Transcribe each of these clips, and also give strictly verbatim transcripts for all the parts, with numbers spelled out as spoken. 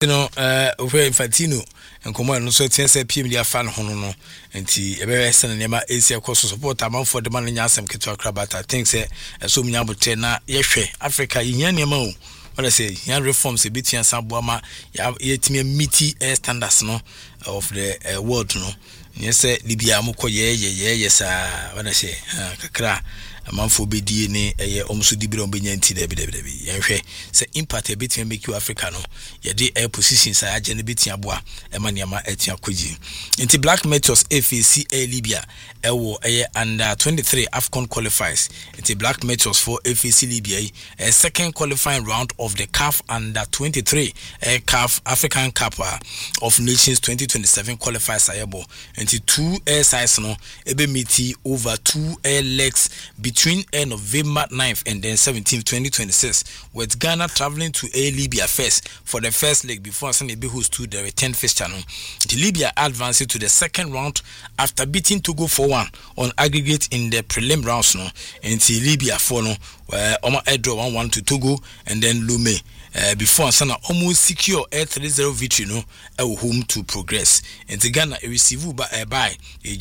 You know, uh, where Infantino and Command no so tense P M dia fan hono no nti e be sen nema Asia course support am for the man nyasem keto akrabata I think say so mnya bote na yehwe Africa yinya nema o what I say yan reforms e bitia saboama ya yetime meet standards no of the uh, world no yes Libya mo koye ye ye yes what I say kakra amanfo bedie ne eye omso dibire ombenya nti da bi da bi yenhwe se impact e betia make you Africa no ye de air positions a agene betia boa e ma niama etia kwaji nti Black Meteors F A C A Libya e wo eye under twenty-three AFCON qualifiers nti Black Meteors for F A C Libya a second qualifying round of the C A F under twenty-three uh, C A F African Cup uh, of Nations twenty twenty-seven qualifiers ayebo nti two air sides no e be meet over two air legs between uh, November ninth and then seventeenth twenty twenty-six, with Ghana traveling to a Libya first for the first leg before Sunday be host to the return fixture. The Libya advanced to the second round after beating Togo four one on aggregate in the prelim rounds. No, and the Libya four no, where Oma Edro one one to Togo and then Lume. Uh, before Sana almost secure a three zero victory no uh, home to progress and the Ghana receive by a buy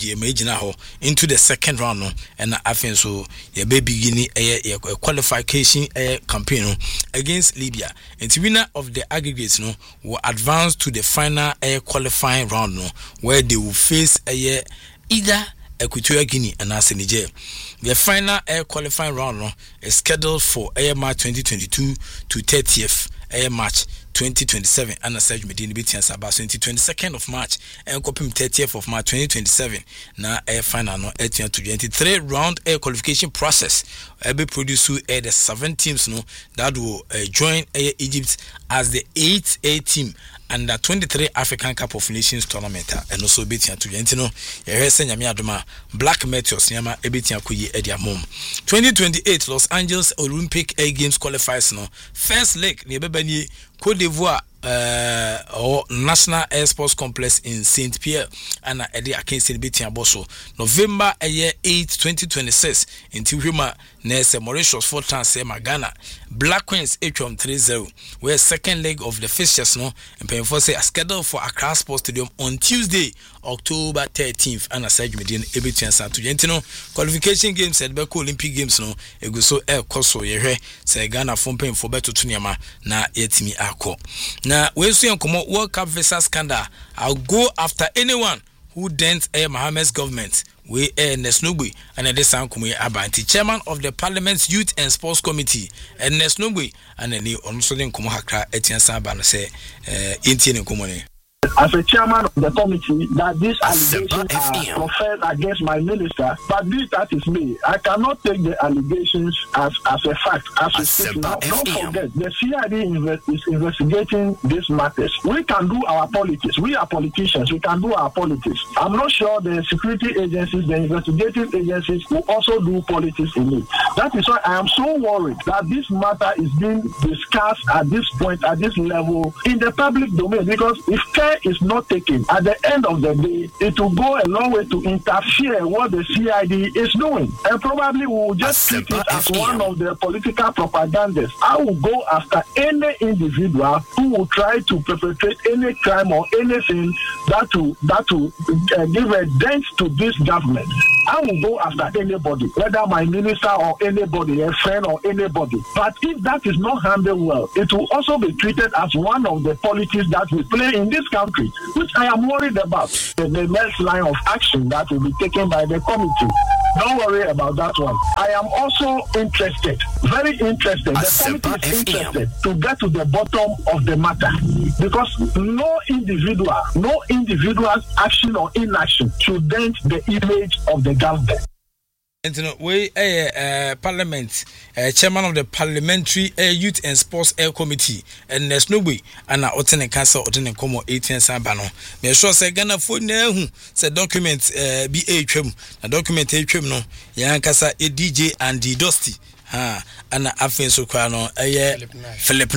a into the second round no and I think so your baby beginning a qualification a campaign no, against Libya and the winner of the aggregates no will advance to the final a qualifying round no where they will face a either Equatorial Guinea and Niger. The final air qualifying round no, is scheduled for Air March twenty twenty-two to thirtieth Air March twenty twenty-seven and a Serge Medini Bitian Sabah twenty twenty-second of March and Copim thirtieth of March twenty twenty-seven na air final no eighteen to twenty-three round air qualification process will be produced to air the seven teams no that will uh, join Air Egypt as the eighth A team and the twenty-three African Cup of Nations tournament and also beating to Gentino, Yeresen Yamiadoma, Black Meteors, Yama, Ebitia Kuyi Edia Mom. twenty twenty-eight Los Angeles Olympic Air Games qualifiers no first leg near Bebani, Côte d'Ivoire. Uh, or National Air Sports Complex in Saint Pierre and Eddie Akinsin Betia Bosso November a year eighth twenty twenty-six in Tiwima Nese Mauritius for Tansema Ghana Black Queens H one three zero where second leg of the fixtures no and paying for say a schedule for Accra Sports Stadium on Tuesday October thirteenth and a side median Ebitian Santo Gentino qualification games at Beko Olympic Games no Eguso Air Koso Yehe say Ghana from paying for Beto Tunyama na yetimi ako. Now, when we come World Cup visa scandal, I'll go after anyone who dents Air Mohammed's government. We Air Nesnugui and a Desan Kumi Abanti, chairman of the Parliament's Youth and Sports Committee, and Nesnugui and any also then Kumahakra Etienne Saban say, Indian Kumone. As a chairman of the committee, that these allegations are professed against my minister, but this that is me. I cannot take the allegations as, as a fact. As a statement. Now, don't forget, the C I D invest, is investigating these matters. We can do our politics. We are politicians. We can do our politics. I'm not sure the security agencies, the investigative agencies will also do politics in it. That is why I am so worried that this matter is being discussed at this point, at this level, in the public domain, because if care is not taken, at the end of the day, it will go a long way to interfere what the C I D is doing. And probably we will just treat it as one of the political propagandas. I will go after any individual who will try to perpetrate any crime or anything that will, that will uh, give a dent to this government. I will go after anybody, whether my minister or anybody, a friend or anybody. But if that is not handled well, it will also be treated as one of the politics that we play in this country, which I am worried about. The, the next line of action that will be taken by the committee. Don't worry about that one. I am also interested, very interested. The committee is interested to get to the bottom of the matter, because no individual, no individual's action or inaction should dent the image of the government. And you know, we a uh, parliament uh, chairman of the parliamentary uh, youth and sports air committee and there's no way and our Otene council Otene Como eighteen Sabano. Me sure say Ghana for na hu say document uh, be a twem na document a twem no yan kasa a D J and the Dusty ha ana afen so kwa no eh Philip na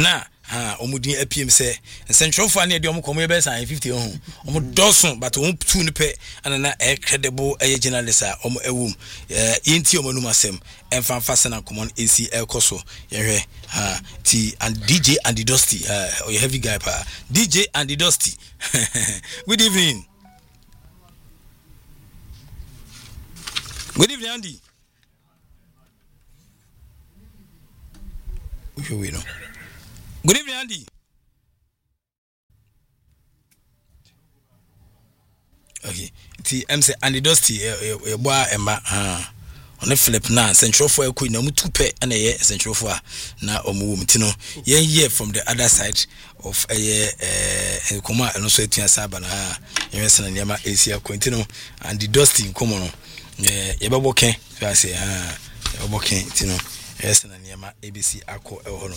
ha omudin apm say nsenthrofo ane de omkomo ye be san fifty ho omo doson but omo two ne pe ana na e credible e journalist a omo ewum eh yenti omo num asem emfa mfa na common A C ekoso ye hwe ha ti and D J and the Dusty uh you heavy guy pa D J and the Dusty. Good evening. Good evening, Andy. Who we know? Good evening, Andy. Okay. Ti M say Andy Dusty e boy emba ha. On flip na central for ekoi na mutu pe na ye central for na omo mti no ye here from the other side of eh eh koma no so etua saba na ye sena niam asia kwenti no and the Dusty komo no ye ye beboken so I say ha ye beboken ti no ye sena niam A B C akọ e ho no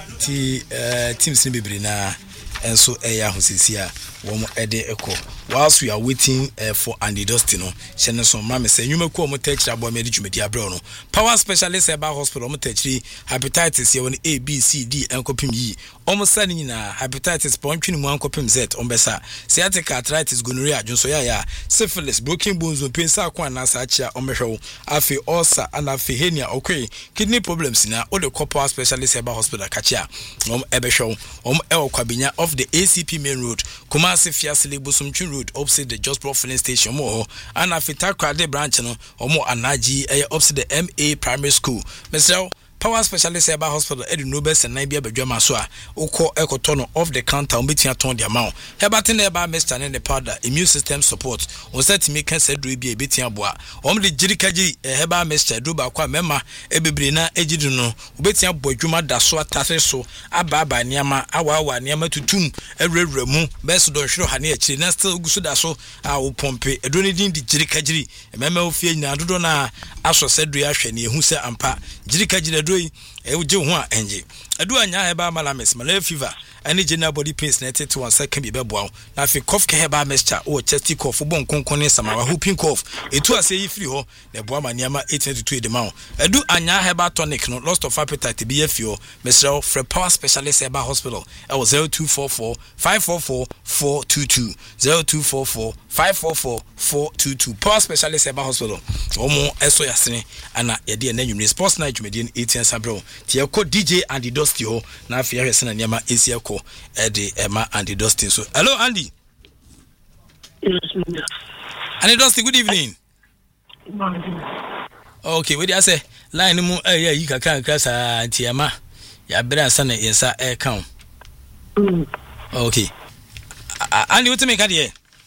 ti eh teams ni bibiri na enso eya hosisi a wo mo ede eko whilst we are waiting uh, for Andy Dusty no shene so mama say nyuma ko mo take abo me djumedi abro no power specialist eba hospital mo take hepatitis ye won A B C D enkopim yi omo sa ni na hepatitis pontwini mu enkopim Z ombesa sciatic arthritis gonorrhea junso ya ya syphilis broken bones pensa kwa na sa chia ombehwe afi ulcer and afi hernia okay kidney problems na o de power specialist eba hospital kachia om ebehwe om e kwabenya of the A C P main road Kumasi Fiasile Busumchu road opposite the Just Bro filling station mo and afita Krade branch no omo anaji eh opposite the M A primary school Mister Power specialist eba hospital edu no best and bia badwama so a ukọ ekotono off the counter umbetia ton the amount hebatin eba Mister and the powder immune system support on set make cancer do bia betia boa om de jirikaji heba Mister do ba kwa mema ebebre na ejidu no ubetia bodwuma da so atase so aba aba niama awa awa niama tutum ewrewre mu best don hwero ha na akiri na still gusu da so a wo pompe edo ne din di jirikajiri mema ofie nyina dodo na aso sedu ya hwe ne ehu se ampa jirikajiri e uje ho a enje adu anya heba malamis malaria fever any general body pains na tete one second be beboa na fi cough ke heba mixture o chest cough bon konkon ne samawa whooping cough etu ase yi free ho na boa maniama eight twenty-two de ma adu anya heba tonic no lost of appetite be afio Mister Fred Power specialist heba hospital e was zero two four four five four four four two two zero two four four five four four four two two Power specialist heba hospital omo eso yasene ana ye de na nwumre sports night medien eighteen sabro ti e ko D J and the Dusty ho na afia hwese na niama esi ko Eddie Emma and the Dusty. So hello Andy. Yes, sir. Andy Dusty, good evening. Good morning. Okay, what do I say? Line mu eh yeah you kaka kasa anti Emma. Ya bere sana yensa e kan. Mm. Okay. Andy what make here?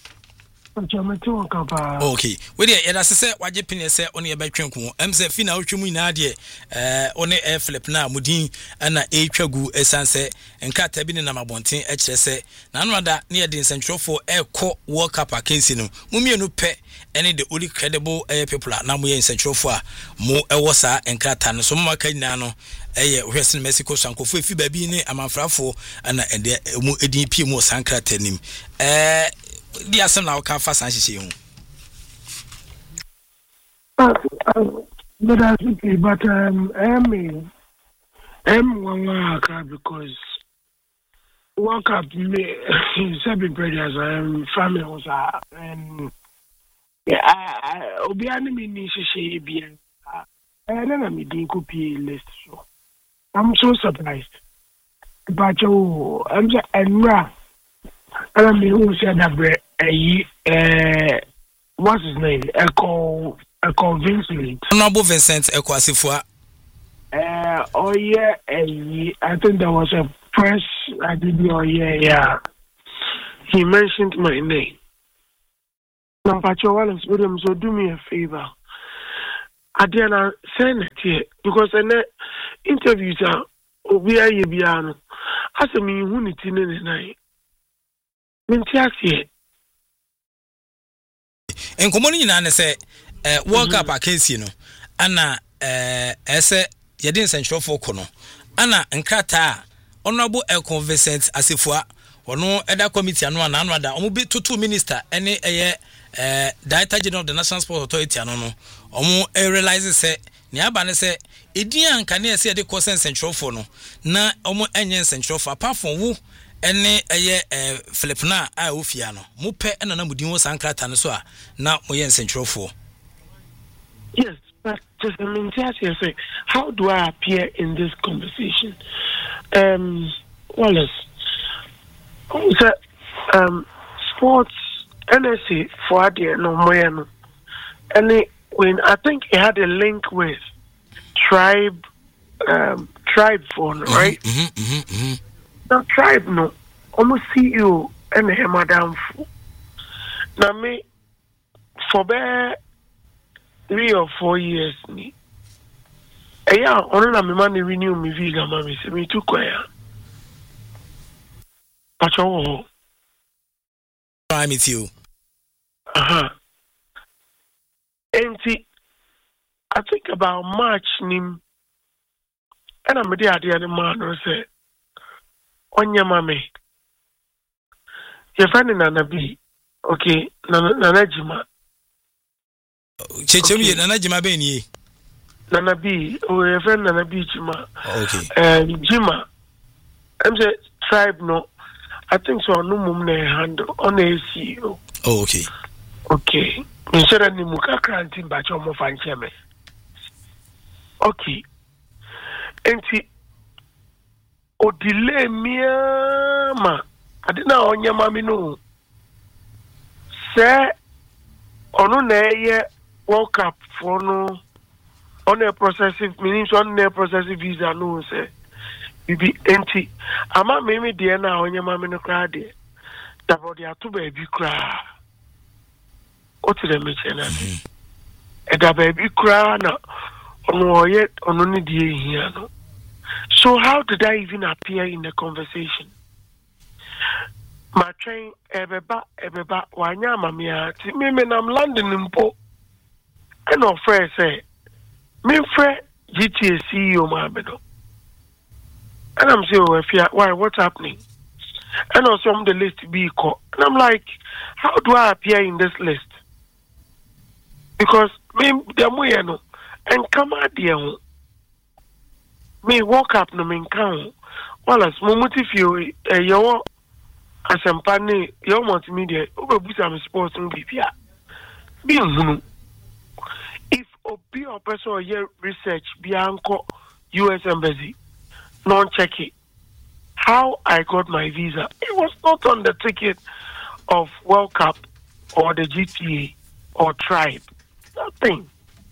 Okay. We dey yeda se waje pin se one ye betwen ko em se fi na otwemu ina de eh one air flip na mudin na e twagu esanse nkata bi ne na mabonten e kire se na anoda ne ye de nsentwofo e ko World Cup akensi no mumienu pe ene the only credible eh, people na mo ye nsentwofo a mo e wo sa nkata no so mo maka nyina no eye hwese Mexico sankofo fi ba bi ne amanfrafo na ende mu edin pie mu sankrata nim eh di asem na waka fa san hihye hu but I think but um I mean I'm one because World Cup me seven brothers um family was and yeah I obi ani me ni hihye bia I don't know me din copy list so I'm so surprised but you I'm just enra I mean who said that uh, what's his name? Echo Echo Vincent. Honorable Vincent Echo Asifua. Uh oh yeah, uh, I think there was a press I did oh yeah, yeah. He mentioned my name. Nampacho Wallace Williams, so do me a favor. I didn't send it here because in the interviews are Obia Yebiano. I said me who need to know the night. Mintiasie enkomo ni nyina ne se eh World Cup akensi no ana eh ese yede nsenthrofo ko no ana nkrata honorable Elcon Vincent Asifua ono eda committee anu ana anu da omo bi tutu minister ene eye eh Director General of the National Sports Authority anu no omo realize se ne aba ne se edin anka ne se de ko sen centrofo no na omo enye centrofo apart from wo ene eye eh, Philip na a ofia no mo pe na na mudin wo sankrata no so a na mo yen centrofo. Yes, but just I mean just say how do I appear in this conversation? Um Wallace, so, um sports N S A for the no more and when I think it had a link with tribe um tribe phone, right? Mm-hmm, mm-hmm, mm-hmm. Now tribe no almost see you and her madam now me for bear three or four years ni eh yeah on na me man renew me visa mama say me too kwaya pacho I'm with you. uh-huh and see I think about March nim and I'm there the other man who say onya mame you find Nana B okay Nana Nana Jima Chechem ye Nana Jima be ni Nana B oh you find Nana B Jima okay and Jima I'm say tribe no I think so no mum na handle on a C E O. Oh okay okay instead of ni muka kranti ba cho mo fanche me okay enti o delay miama adina onya mami no se onu na ye World Cup for no on a processive meaning on a processive visa no se bibi enti ama meme de na onya mami no kra de da body atu ba bi kra o tire me chena e da ba bi kra na onu oye onu ni die hia no. So how did I even appear in the conversation? My train ebeba ebeba wanya mamia ti me me nam London mpo and no friend say me friend G T A C E O ma bedo and I'm saying oh if why what's happening and also on the list be called and I'm like how do I appear in this list because me the moye no and come out there me walk up no me kan wala smomuti fio eh yo asempane yo multimedia obebusa me sports no bibia bi hunu if obi or person or year research bianco U S embassy non check it how I got my visa it was not on the ticket of World Cup or the G T A or tribe nothing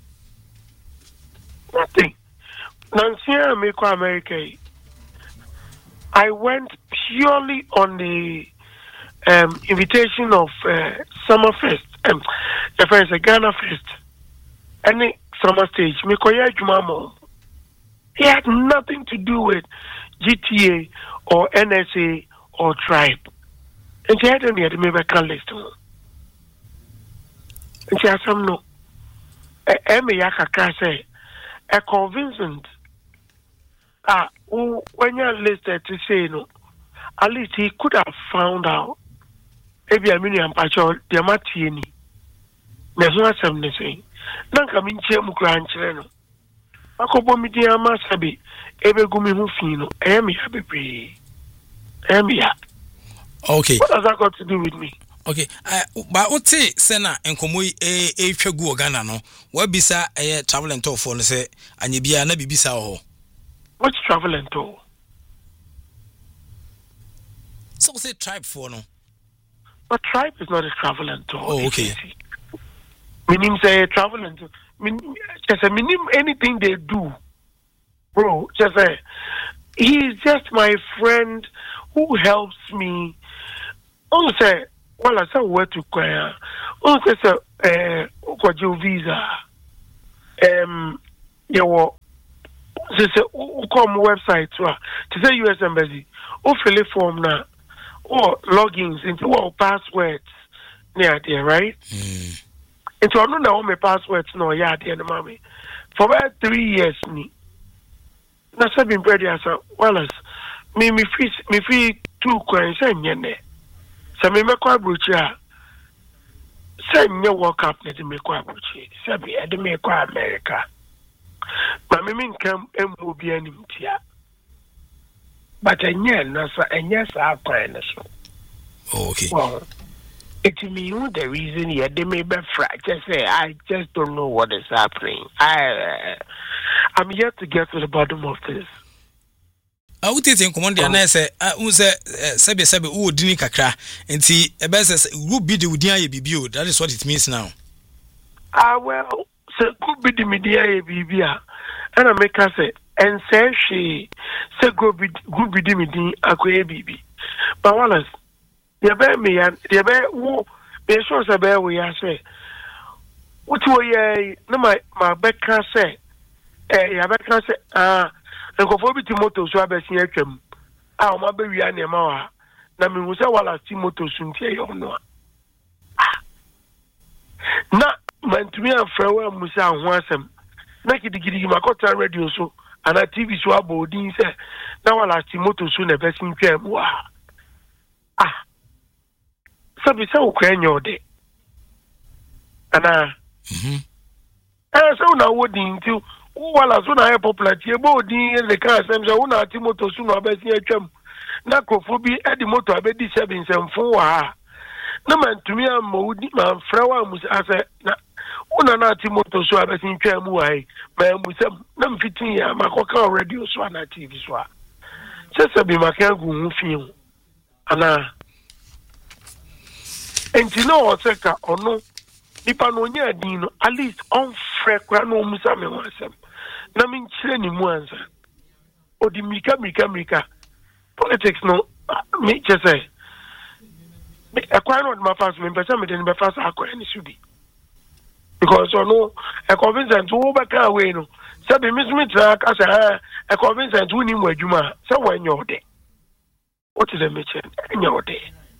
nothing Nancy America America I went purely on the um, invitation of uh, Summerfest um, the first uh, Ghana Fest any summer stage Mikoya Jumamo it had nothing to do with G T A or N S A or tribe and she had any other American list and she had some no Eme Yakaka say a convincing ah when you're listed to say no at least he could have found out maybe a million patrol the matini there's no something saying nanka minche mu kranchire no akobo media masabi ebe gumi hu fino emi abebre emi ya okay what has that got to do with me okay uh, ba oti sena enkomo e e twegu ogana no wa bisa eh travel and tour for no say anye bia na bibisa ho which travel and tour so say tribe for no but tribe is not a travel and tour oh okay meaning say travel and tour mean just a meaning anything they do bro just say he's just my friend who helps me oh say well I said where to kwaya oh say eh ukwaje visa um you say say come website to to say U S embassy o fill a form na or logins into our passwords near there right mm. into I don't know my passwords no yeah there the mommy for about three years ni na say been ready as well as me me free me free two coins say nyene say me me kwa brocha say nye World Cup na me kwa brocha say be e de me kwa America But me mean come and will be an imtia. But a year, no, sir, and yes, I'll find us. Okay. Well, it's me who the reason here they may be fried. Just say, I just don't know what is happening. I, uh, I'm yet to get to the bottom of this. I would take command the answer. I was a Sabi Sabi, oh, Dini Kakra, and see a best group be the Udia B B O. That is what it means now. Ah, well, so could be the media B B A. And I make her say, and say she say go be good be the media, a quay B B. But Wallace, the bear me and the bear who be sure a bear we are say. What were ye? No, my my back can say, eh, your back can say, ah. And go for Timoto so abesi etwam a o ma be wi ane ma wa na me hu se wala Timoto so ntie yo no na mantumi afra wa musa ho asem na kidigidi makota radio so ana T V so abodin se na wala Timoto so na besi ntwam wa ah sabi se o kwenyo de ana mhm eh so na wodi ntiu wala so na popular tie bo din the car sem so na Timoto so na besi atwam na krofo bi e di moto abedi seven semfo wa na mantumi am odi man frawa mu ase na una na Timoto so abesi twam wa ai ma mu sem na mfitin ya makoka radio so na T V so a sese bi maka gu hu fi ana enti no o seka ono nipa no nya din no at least on frekwa no musa me wasem na min chire ni mu ansa odi mika mika mika politics no me just say e kwa no ma fast me pesa me den be fast akwa ni sudi because no e convinced wo be ka we no say be miss me tra ka say e convinced wo ni mu adwuma say when you de what is the mission enyo de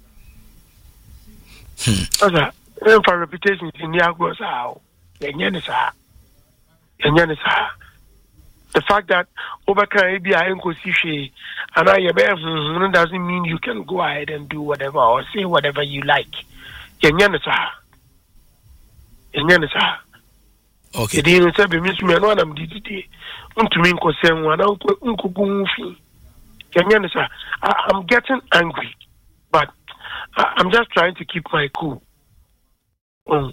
hmm asa and for reputation in the Agros how Yanisa Yanisa. The fact that Obaka be I Nkosi and I doesn't mean you can go ahead and do whatever or say whatever you like. Yanisa Yanisa. Okay. The dinner said, Miss me and one of D D. To me, Cosem, one uncle Unkugufi. Yanisa. I'm getting angry, but I'm just trying to keep my cool. Oh,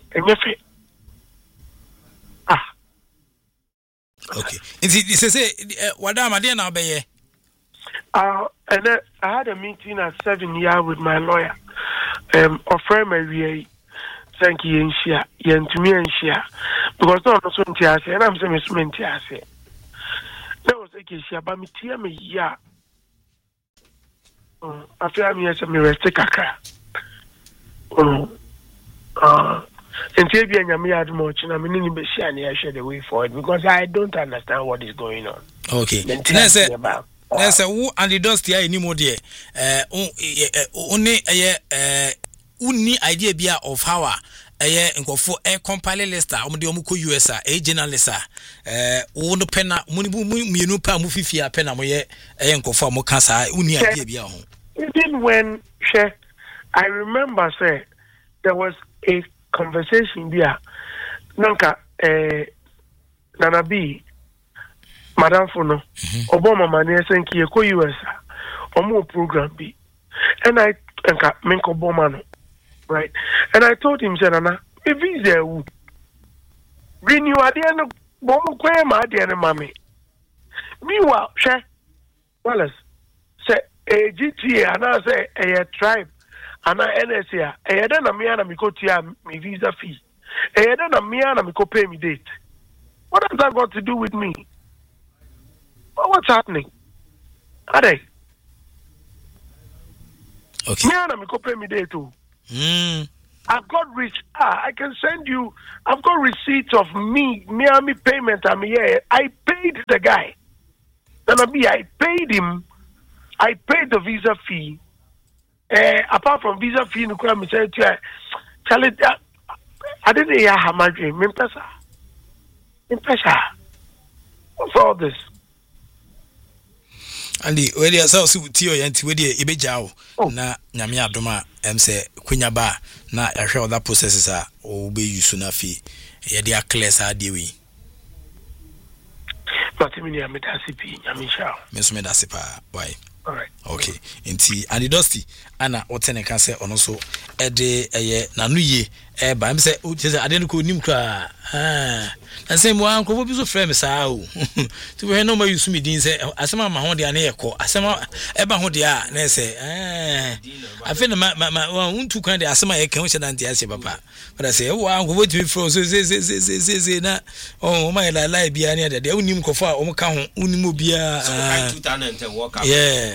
ah. Okay. Is it say what am I there now be? Uh and then I had a meeting at seven year with my lawyer. Um offer my V A. Thank you in share. Yen to me and share. Because no so ntia say and I'm saying so ntia say. That was a case about me tia me ya. Um after me as me rest kakra. Um Uh, and maybe I am here much, and I'm in the share the way forward because I don't understand what is going on. Okay, let's say, let's say, who and the dust here anymore, dear. Uh, only a only idea be of how a year and go for a compile list. I'm the Omuko U S A, a journalist. Uh, on the penna, Munibu, Minupa, Mufifia, Penamoye, and go for Mokasa, only idea be home. Even when, Che, I remember, say, there was a conversation there. Nanka, eh, Nana B, Madam Fono, Obama Mania Senki, Eko U S A, or more program B. And I, Nanka, Menko Bomano, right? And I told him, Nana, if he's there, renew at the end of Bomo Quema, the end of Mammy. Meanwhile, Che, Wallace, say, a G T A, and I say, a tribe. And I N S A, eh, then a man and me go to me visa fee. Eh, then a man and me go pay me date. What has that got to do with me? Well, what's happening? Are they? Okay. Me and me go pay me date too. Mm. I've got rich. Ah, I can send you. I've got receipts of me, me and me payment. I'm here. I paid the guy. Then I be, I paid him. I paid the visa fee. Uh, apart from visa fee, no crime. Said, Charlie, I didn't hear how much dream. Impesa, impesa. What's all this? Andy, where you saw Tio Yanti, where you Ibejao, na Namia Doma, M say, Quina Ba, na a show that processes are obey you soon. Afi, Yadia Class are dewy. But I mean, I'm a Dassipi, I'm in Shao. Miss Medasipa, why? All right. Okay. Inti and Dusty, Anna, what ten can say on also a day a year, Nanuye, eh, by himself, I didn't call him cry. Ah, and same one, could be so famous. How to where no more use me, Dean say, as some of my own dear near, as some Eba Hodia, and say, ah, I feel my my own two kind of some I can't say, Papa. But I say, oh, I'm going to be frozen, say, oh, my life be any other, the only Kofa, Omaka, Unimobia, yeah.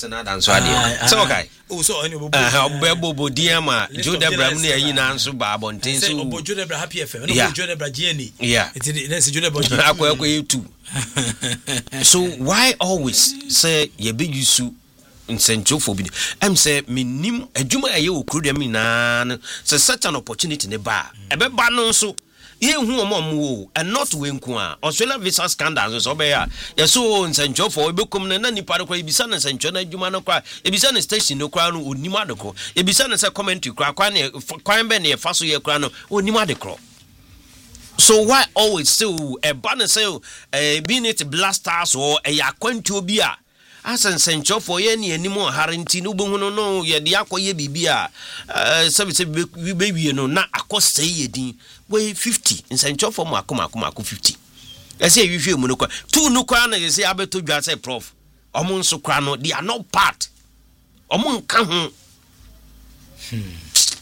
So okay. Oh, so anyway, Bebo Diama, Judah Bramley, you answer Babontin. So, Judah Happy F M, no Judah Bragini. Yeah, it's Judah Bragini too. So, why always say ye big you in Central Phobia? I'm say, Minim, a Juma, a you could have been so such an opportunity in the bar. A bit banon so. Ye who mo and not win kwa Australia visa scandals so be ya so nsancho for we become na ni pa kwa ibisa na nsancho na adwuma no kwa ibisa na station no kwa no onima de ko ibisa na say commentary kwa kwa ne kwan be ne fa so ye kwa no onima de ko. So why always so a banner say eh being it blasters or a yakwantu obi a asan sencho for ye ni animo haranti no bo no no ye de akoye bibia eh sabi say baby no na akose ye din we fifty in sencho for makoma akoma fifty I say you feel monoko two no kwa na you say abeto dwa say prof omo nso kwa no they are not part omo nka ho hmm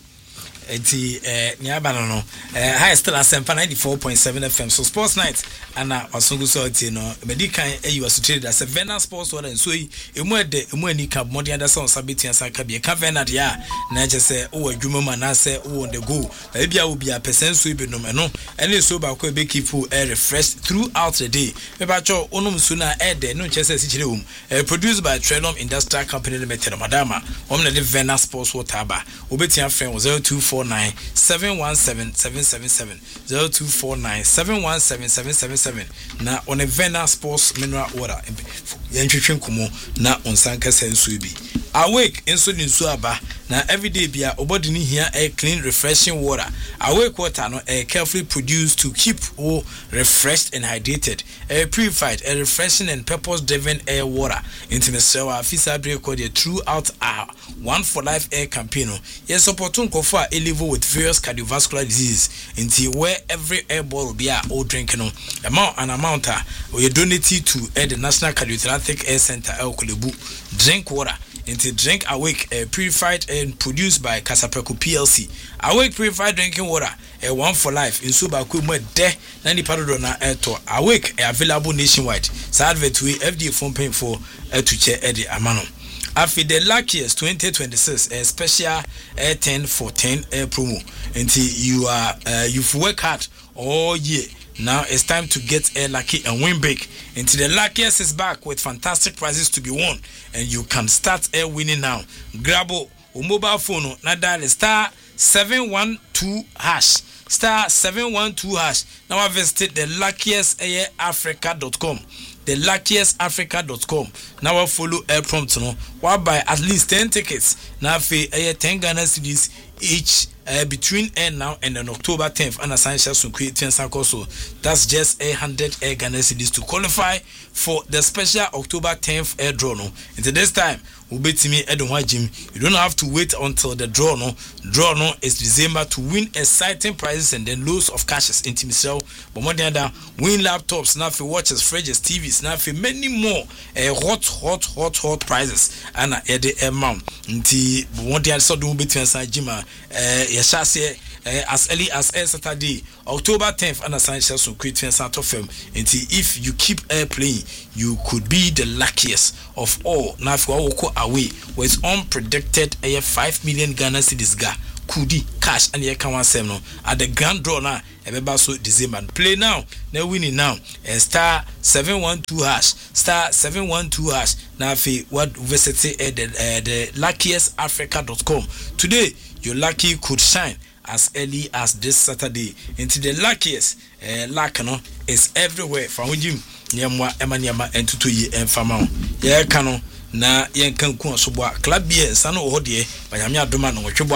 enti eh nyaba no no eh high still asempa ninety-four point seven F M so sports night ana wasongo so ati no medican eh you associated as a Vena Sports Water so yi emu ede emu ani ka modern da so sabeti ansa ka bi ka Vena de ya na je se o adwuma ma na se o on the go ba bia obi a percent so bi no me no ene so ba ko be keep air refreshed throughout the day me ba cho onum so na ede no che se si kire um produced by Trenum Industrial Company Limited madama om na de Vena Sports Water ba obeti afren zero two four nine seven one seven seven seven seven zero two four nine seven one seven seven seven seven na on a Vena Sports Mineral Water yentwetwe nkomo na onsanka senso bi awake enso ni nso aba na everyday bia obody ni hia a clean refreshing water awake water no a carefully produced to keep all refreshed and hydrated a purified a refreshing and purpose driven air water into the sewer afisa break called throughout our one for life air campaign yes support nkofo a live with various cardiovascular diseases into where every air bottle be a all drink no amount an amount we donate to uh, the National Cardiothoracic Air Center El Kolebu drink water into drink awake uh, purified and produced by Kasapeco P L C awake purified drinking water a uh, one for life in suba ku mo de na ni parodo na eto awake uh, available nationwide so advert we F D A phone paying for uh, to check uh, the amano after the luckiest twenty twenty-six a uh, special uh, ten for ten uh, promo until you are uh, you've worked hard all year. Now it's time to get a lucky and win big. Into the luckiest is back with fantastic prizes to be won, and you can start a winning now. Grab a mobile phone, now dial star seven one two hash, star seven one two hash. Now I visit the luckiest air africa dot com. The luckiest africa dot com. Now I follow a prompt no. Why buy at least ten tickets. Now pay a ten Ghana cedis each. Uh, between air now and on October tenth, and essential so create ten so that's just a hundred air Ghana cedis to qualify for the special October tenth air draw. No, until this time, we'll be to me Edon Jim. You don't have to wait until the draw. No, draw no is December to win exciting prizes and then loads of cashes into myself. But more than that, win laptops, now for watches, fridges, T Vs, now for many more uh, hot, hot, hot, hot prizes. And at the amount until one day I saw the between Jima. Yes, as early as Saturday, October tenth, and essential so create Santo film. Until if you keep air playing, you could be the luckiest of all. Now, if you walk away with unpredicted a five million Ghana cedis ga kudi cash and ye can one seven at the grand draw now. Everybody so December. Play now, now winning now. And star seven one two hash, star seven one two hash. Now, if you what visit uh, the uh, the luckiest africa dot com today. Your lucky could shine as early as this Saturday. Into the luckiest uh, luck no is everywhere. From Jim, Nyamwa, Emanyama, and Tutuyi and Famao. Yeah, Cano, na yen kan ku so boa club bia sano ho de bayamia doma no wotweboa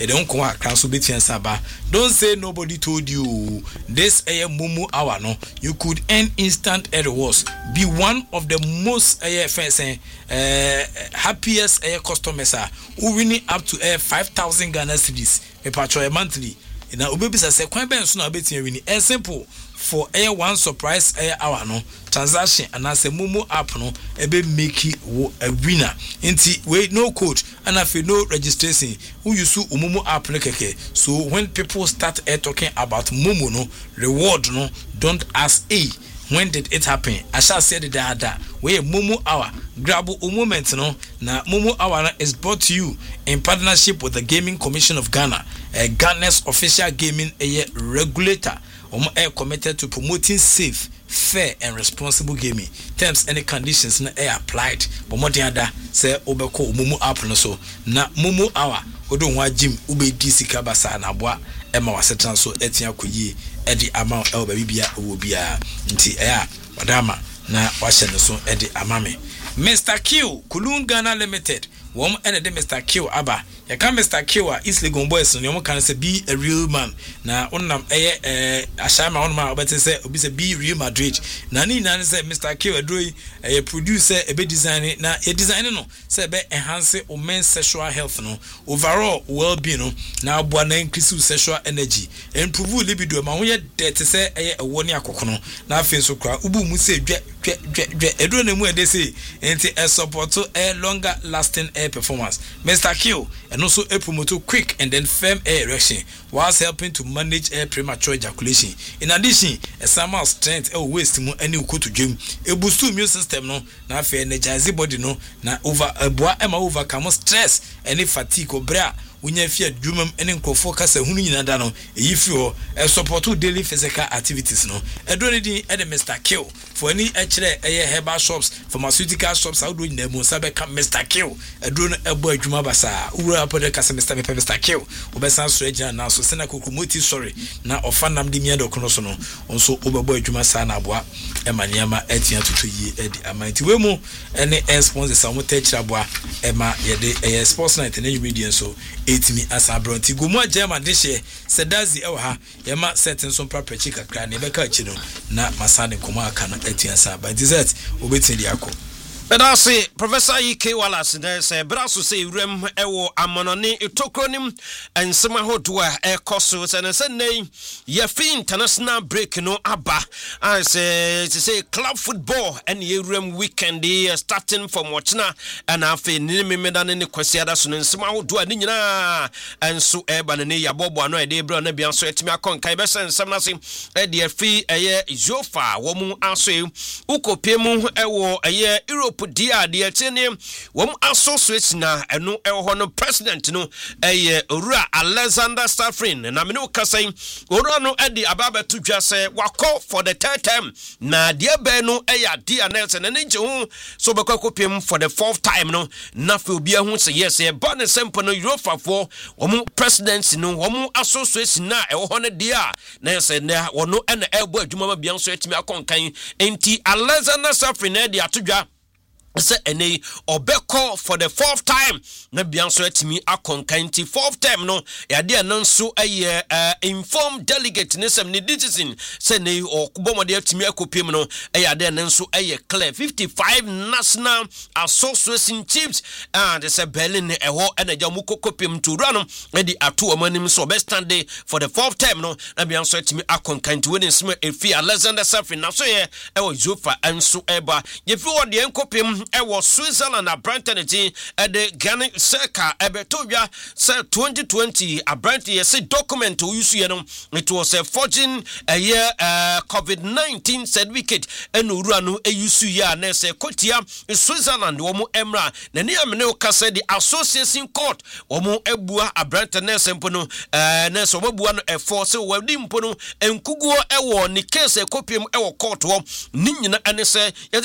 e don't come across bit saba. Don't say nobody told you. This a mumu hour no, you could earn instant rewards. Be one of the most uh, first, uh, happiest uh, customers are who winning up to uh, five thousand Ghana cedis a patro monthly. Now ubebisa say kwan ben so na betin wini e simple for a one surprise air hour no transaction and as a mumu app no e be make a winner inti we no code and if no registration who use mumu app no keke. So when people start uh, talking about mumu no reward no, don't ask a when did it happen? I shall say the dada. We Mumu Hour. Grab a moment no. Na Mumu Hour is brought to you in partnership with the Gaming Commission of Ghana, a Ghana's official gaming a regulator. Um, are committed to promoting safe, fair, and responsible gaming. Terms and conditions na are applied. But more than that, say obeko Mumu app no so. Na Mumu Hour. Odo nwa Jim ube disi kabasa na bwa ema wasetan so etia koyi edi ama e oba bibia owo bia nti eya wadama na wahye ne so edi amame Mister Q Kulun Ghana Limited wom ene de Mister Q aba ya ka Mister Q a East Legon Boys no yom kan say be a real man na onam eye eh ashama onam obete say obi say be Real Madrid na ni na say Mister Q adroi eh producer e be design na e design no say be enhance o men's sexual health no overall well-being no na aboa na increase sexual energy improve libido ma wo ye det say eye ewo ne akokono na afi so kra ubu mu say dwe dwe dwe edro na mu e de say enti e support a longer lasting air performance. Mister Q and also a promote quick and then firm air erection whilst helping to manage air premature ejaculation. In addition, a summer strength or waste mu any uko to gym a boost immune system no na fe energize body no na over a boa ema overcome stress any fatigue or bra unya fi adwumam ene nkofo kasa hunu nyina da no eyi fi ho e support daily physical activities no edro ne din e de Mister Q for any ekire eye herbal shops pharmaceutical shops how do you know sabe ka Mister Q edro no ebo adwuma basa ura apode kasa Mister Mister Q obesan so agina na so sena kokomoti sorry na ofanam de mia dokono so no onso obebo adwuma sa na aboa e maniama etia tutu yi edi amanti we mu ene sponsor sa mo tekira aboa e ma ye de eye sports night na media so etimi asabronti gomu agema de hye sedazi e ha ye ma certain so property kakra na be ka chi no na masane komo aka no etia sa ba dessert obetin di akọ. But I say, Professor E K Wallace, there's a brasso say, Rem, Ewo, Amononi, Tokronim, and Samahotua, Air Cossos, and a Sunday, Yafi international break, no Abba. I say, to say, club football, and ye Rem weekend, starting from Wachna, and I feel Nimi Medan in the Quasiada, and Samahotua, Nina, and so Eban and Yabobo, no idea, Brown, and Bian, so it's me a con, Kaibesa, and some nothing, a dear fee, a year, Jofa, Womu, Asu, Uko Pemu, Ewo, a year, Europe. Dia dia tene wom associate na eno eho no president no eye Owura Alexander Safrin na me no kasan Owura no edi ababa to dwa se wako for the third time na dia be no eya dia Nelson na nje hu so be kwakopiem for the fourth time no na fe obi hu se yes e born simple no Europa for wom president no wom associate na eho no dia na se na wono ena ebo adwuma ba bia so etimi akonkan enti Alexander Safrin na dia to dwa say ene obeko for the fourth time na bianso etimi akonkanti fourth time no ya de nanso aye uh, informed delegate nesem ne citizen say ne okubomode etimi akopiem no ya de nanso aye clear fifty-five national association chiefs and say Berlin eho enaja mukokopiem to run e di ato amanim so best stand for the fourth time no na bianso etimi akonkanti when nsem efi Alexander Safin na so ye e wo Jofa anso eba ye fi wo de enkopiem ewo Switzerland a Brantenity at the Ghana Circa Ebetobia say twenty twenty a Brant yes document to use you know it was a forging a year uh, COVID nineteen certificate and Urano a use ya nese Kotia in Switzerland womu emra na ni amene kase the association court womu ebua a Brantenes empono uh nese wobua no e force wadi mpono enkuguo ewo ni case kopiem ewo court wo ni nyina ane se